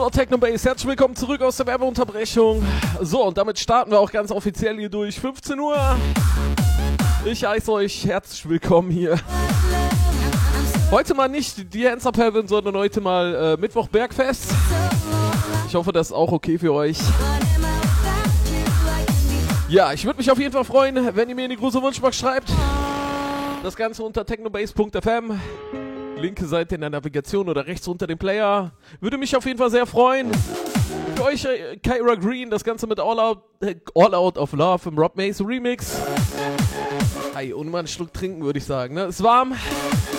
So, Technobase, herzlich willkommen zurück aus der Werbeunterbrechung. So, und damit starten wir auch ganz offiziell hier durch. 15 Uhr. Ich heiße euch herzlich willkommen hier. Heute mal nicht die Hands Up Heaven, sondern heute mal Mittwoch Bergfest. Ich hoffe, das ist auch okay für euch. Ja, ich würde mich auf jeden Fall freuen, wenn ihr mir in die große Wunschbox schreibt. Das Ganze unter technobase.fm. Linke Seite in der Navigation oder rechts unter dem Player. Würde mich auf jeden Fall sehr freuen. Für euch Kyra Green, das Ganze mit All Out of Love im Rob Mace Remix. Hey, ohne mal einen Schluck trinken, würde ich sagen. Ne? Ist warm.